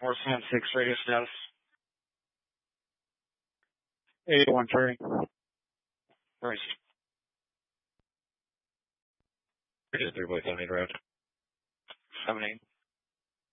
Horseman 6 radio status. 8130. Where is Bridge 3 Boy 78 road. 78?